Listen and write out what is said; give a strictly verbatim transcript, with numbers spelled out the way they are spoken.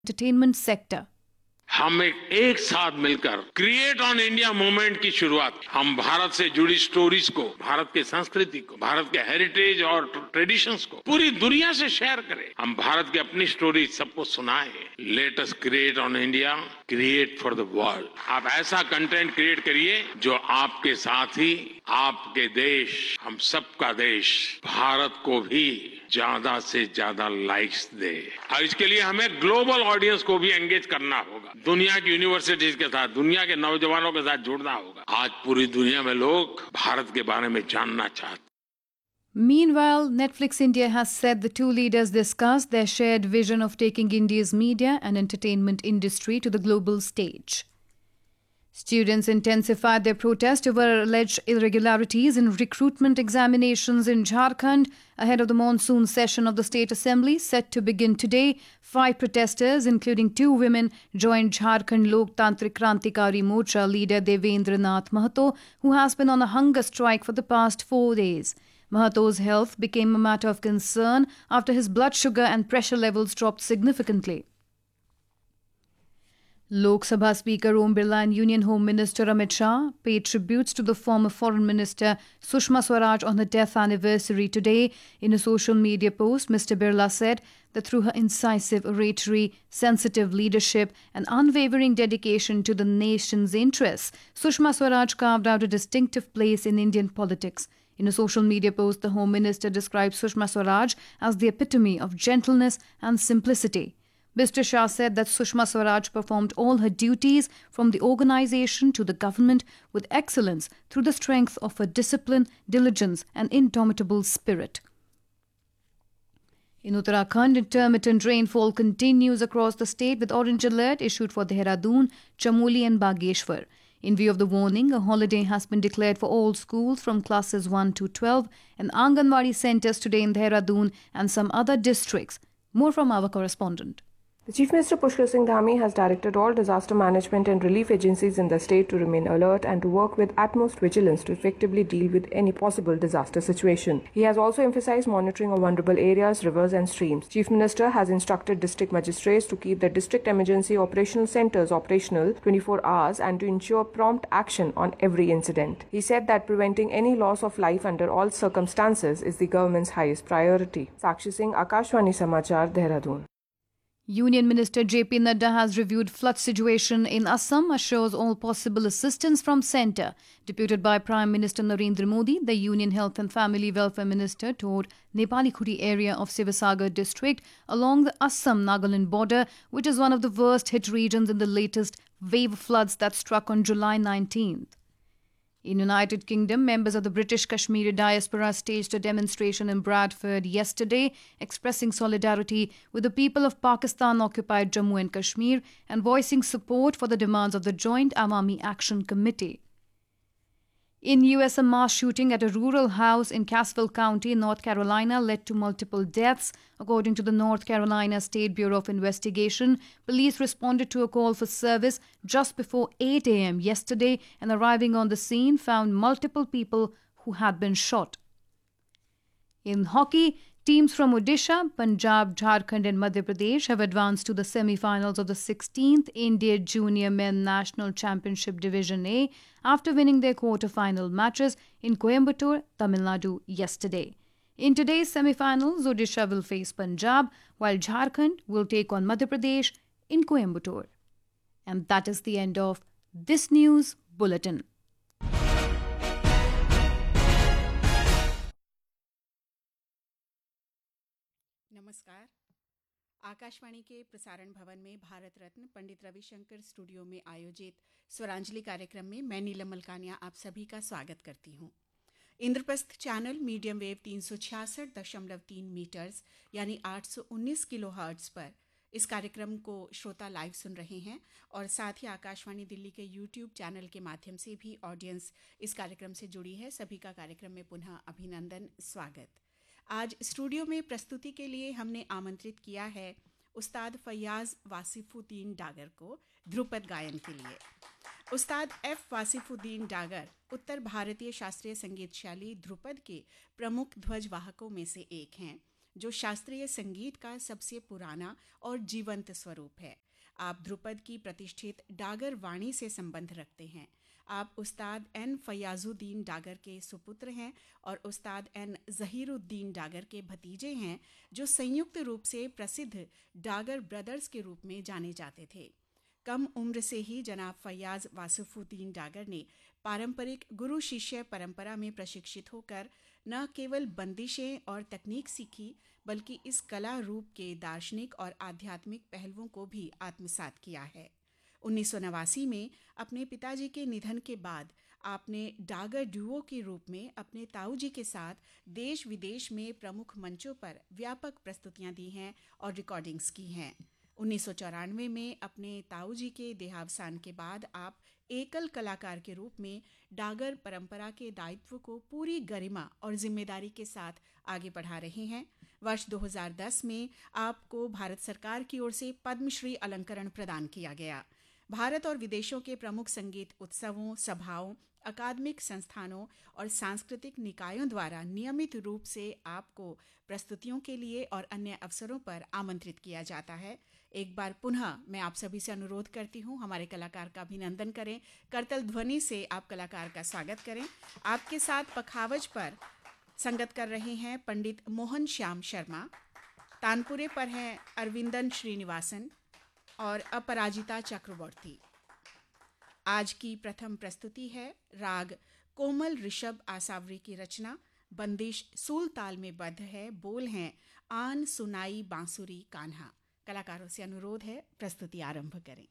entertainment sector. हम एक, एक साथ मिलकर क्रिएट ऑन इंडिया मूवमेंट की शुरुआत, हम भारत से जुड़ी स्टोरीज को, भारत की संस्कृति को, भारत के हेरिटेज और ट्रेडिशंस को पूरी दुनिया से शेयर करें. हम भारत की अपनी स्टोरी सबको सुनाएं. Let us create on India, create for the world. आप ऐसा कंटेंट क्रिएट करिए जो आपके साथ ही आपके देश, हम सबका देश भारत को भी ज्यादा से ज्यादा लाइक्स दे. और इसके लिए हमें ग्लोबल ऑडियंस को भी एंगेज करना होगा. दुनिया की यूनिवर्सिटीज के साथ, दुनिया के नौजवानों के साथ जुड़ना होगा. आज पूरी दुनिया में लोग भारत के बारे में जानना चाहते हैं. Meanwhile, Netflix India has said the two leaders discussed their shared vision of taking India's media and entertainment industry to the global stage. Students intensified their protest over alleged irregularities in recruitment examinations in Jharkhand ahead of the monsoon session of the State Assembly set to begin today. Five protesters, including two women, joined Jharkhand Loktantrik Krantikari Morcha leader Devendra Nath Mahato, who has been on a hunger strike for the past four days. Mahato's health became a matter of concern after his blood sugar and pressure levels dropped significantly. Lok Sabha Speaker Om Birla and Union Home Minister Amit Shah paid tributes to the former Foreign Minister Sushma Swaraj on her death anniversary today. In a social media post, Mister Birla said that through her incisive oratory, sensitive leadership and unwavering dedication to the nation's interests, Sushma Swaraj carved out a distinctive place in Indian politics. In a social media post, the Home Minister described Sushma Swaraj as the epitome of gentleness and simplicity. Mister Shah said that Sushma Swaraj performed all her duties from the organisation to the government with excellence through the strength of her discipline, diligence and indomitable spirit. In Uttarakhand, intermittent rainfall continues across the state with orange alert issued for Dehradun, Chamoli and Bageshwar. In view of the warning, a holiday has been declared for all schools from classes one to twelve and Anganwadi centres today in Dehradun and some other districts. More from our correspondent. The Chief Minister Pushkar Singh Dhami has directed all disaster management and relief agencies in the state to remain alert and to work with utmost vigilance to effectively deal with any possible disaster situation. He has also emphasized monitoring of vulnerable areas, rivers and streams. Chief Minister has instructed district magistrates to keep the district emergency operational centres operational twenty-four hours and to ensure prompt action on every incident. He said that preventing any loss of life under all circumstances is the government's highest priority. Sakshi Singh, Akashvani Samachar, Dehradun. Union Minister J P Nadda has reviewed flood situation in Assam, assures all possible assistance from centre. Deputed by Prime Minister Narendra Modi, the Union Health and Family Welfare Minister toured Nepali Khuri area of Sivasagar district along the Assam-Nagaland border, which is one of the worst hit regions in the latest wave of floods that struck on July nineteenth. In United Kingdom, members of the British Kashmiri diaspora staged a demonstration in Bradford yesterday, expressing solidarity with the people of Pakistan-occupied Jammu and Kashmir and voicing support for the demands of the Joint Awami Action Committee. In U S, a mass shooting at a rural house in Cassville County, North Carolina, led to multiple deaths. According to the North Carolina State Bureau of Investigation, police responded to a call for service just before eight a.m. yesterday and arriving on the scene found multiple people who had been shot. In hockey, teams from Odisha, Punjab, Jharkhand and Madhya Pradesh have advanced to the semi-finals of the sixteenth India Junior Men National Championship Division A after winning their quarter-final matches in Coimbatore, Tamil Nadu yesterday. In today's semi-finals, Odisha will face Punjab, while Jharkhand will take on Madhya Pradesh in Coimbatore. And that is the end of this news bulletin. नमस्कार। आकाशवाणी के प्रसारण भवन में Bharat Ratna Pandit Ravishankar studio में आयोजित स्वरांजलि कार्यक्रम में मैं नीलम मलकानिया आप सभी का स्वागत करती हूँ। इंद्रप्रस्थ चैनल मीडियम वेव तीन सौ छियासठ दशमलव तीन मीटर्स यानी आठ सौ उन्नीस किलो हर्ट्ज पर इस कार्यक्रम को श्रोता लाइव सुन रहे हैं और साथ ही आकाशवाणी दिल्ली के यूट्यूब चैनल के माध्यम से भी ऑडियंस इस कार्यक्रम से जुड़ी है। सभी का कार्यक्रम में पुनः अभिनंदन, स्वागत। आज स्टूडियो में प्रस्तुति के लिए हमने आमंत्रित किया है उस्ताद फैयाज वासिफुद्दीन डागर को ध्रुपद गायन के लिए। उस्ताद एफ वासिफुद्दीन डागर उत्तर भारतीय शास्त्रीय संगीत शैली ध्रुपद के प्रमुख ध्वजवाहकों में से एक हैं। जो शास्त्रीय संगीत का सबसे पुराना और जीवंत स्वरूप है। आप ध्रुपद की प्रतिष्ठित डागर वाणी से संबंध रखते हैं। आप उस्ताद एन फयाजुद्दीन डागर के सुपुत्र हैं और उस्ताद एन जहीरुद्दीन डागर के भतीजे हैं, जो संयुक्त रूप से प्रसिद्ध डागर ब्रदर्स के रूप में जाने जाते थे। कम उम्र से ही जनाब फयाज वासुफुद्दीन डागर ने पारंपरिक गुरु शिष्य परंपरा में प्रशिक्षित होकर न केवल बंदिशें और तकनीक सीखी, बल्कि इस कला रूप के दार्शनिक और आध्यात्मिक पहलुओं को भी आत्मसात किया है। उन्नीस सौ नवासी में अपने पिताजी के निधन के बाद आपने डागर ड्यूओ के रूप में अपने ताऊजी के साथ देश विदेश में प्रमुख मंचों पर व्यापक प्रस्तुतियां दी हैं और रिकॉर्डिंग्स की हैं। उन्नीस सौ चौरानवे में अपने ताऊजी के देहावसान के बाद आप एकल कलाकार के रूप में डागर परंपरा के दायित्व को पूरी गरिमा और जिम्मेदारी के साथ आगे बढ़ा रहे हैं। वर्ष दो हज़ार दस में आपको भारत सरकार की ओर से पद्मश्री अलंकरण प्रदान किया गया। भारत और विदेशों के प्रमुख संगीत उत्सवों, सभाओं, अकादमिक संस्थानों और सांस्कृतिक निकायों द्वारा नियमित रूप से आपको प्रस्तुतियों के लिए और अन्य अवसरों पर आमंत्रित किया जाता है। एक बार पुनः मैं आप सभी से अनुरोध करती हूँ, हमारे कलाकार का अभिनंदन करें। करतल ध्वनि से आप कलाकार का स्वागत करें। आपके साथ पखावज पर संगत कर रहे हैं पंडित मोहन श्याम शर्मा, तानपुरे पर हैं अरविंदन श्रीनिवासन और अपराजिता चक्रवर्ती। आज की प्रथम प्रस्तुति है राग कोमल ऋषभ आसावरी की रचना, बंदिश सूल ताल में बद्ध है, बोल हैं आन सुनाई बांसुरी कान्हा। कलाकारों से अनुरोध है, प्रस्तुति आरंभ करें।